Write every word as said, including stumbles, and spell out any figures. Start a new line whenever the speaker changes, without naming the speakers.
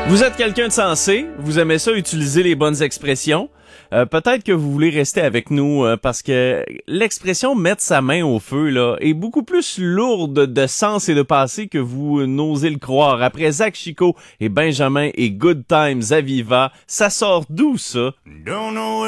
Vous êtes quelqu'un de sensé, vous aimez ça utiliser les bonnes expressions. Euh, peut-être que vous voulez rester avec nous euh, parce que l'expression mettre sa main au feu là est beaucoup plus lourde de sens et de passé que vous n'osez le croire. Après Zach Chico et Benjamin et Good Times à Viva, ça sort d'où ça? Don't know